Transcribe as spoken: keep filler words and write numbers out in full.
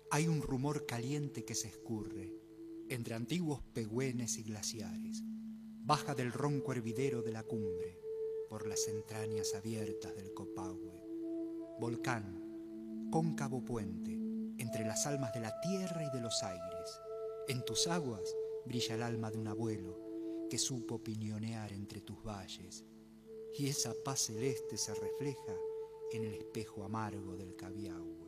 Hay un rumor caliente que se escurre entre antiguos pegüenes y glaciares. Baja del ronco hervidero de la cumbre por las entrañas abiertas del Copahue. Volcán, cóncavo puente entre las almas de la tierra y de los aires. En tus aguas brilla el alma de un abuelo que supo piñonear entre tus valles, y esa paz celeste se refleja en el espejo amargo del Cabiahue.